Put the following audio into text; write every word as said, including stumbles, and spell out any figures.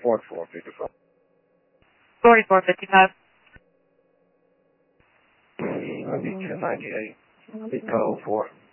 forty-four fifty-five. forty-four fifty-five. I need ten ninety-eight. Be code for.